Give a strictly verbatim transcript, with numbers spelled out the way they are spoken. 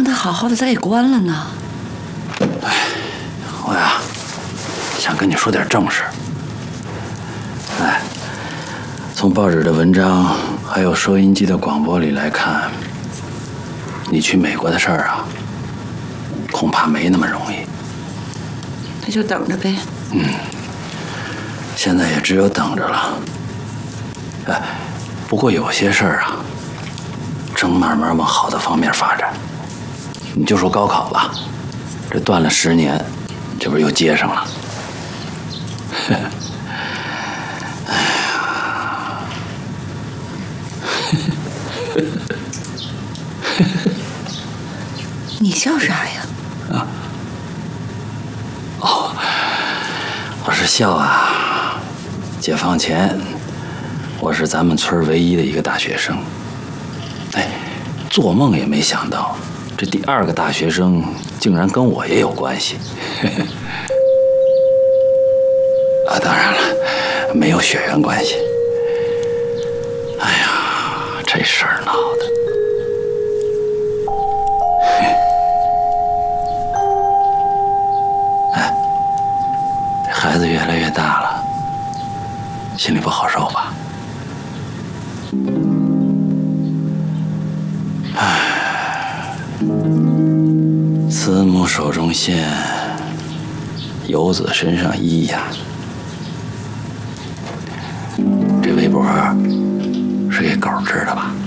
他好好的再给关了呢？ 哎，我呀，想跟你说点正事。哎，从报纸的文章还有收音机的广播里来看，你去美国的事儿啊，恐怕没那么容易。 那就等着呗。 嗯，现在也只有等着了。哎，不过有些事儿啊，正慢慢往好的方面发展。你就说高考吧，这断了十年，这不是又接上了？哎呀， 你笑啥呀？ 啊？哦，我是笑啊。解放前，我是咱们村唯一的一个大学生。哎，做梦也没想到，这第二个大学生竟然跟我也有关系。啊，当然了，没有血缘关系。哎呀，这事儿闹的。哎，这孩子越来越大了，心里不好受吧？唉，慈母手中线，游子身上衣呀。这围脖是给狗织的吧？